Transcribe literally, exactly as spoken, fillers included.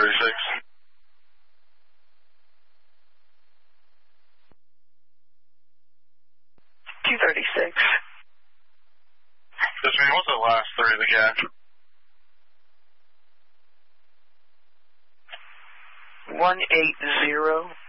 thirty-six. two thirty-six. Yes, ma'am. What's the last three of the gap? one eight zero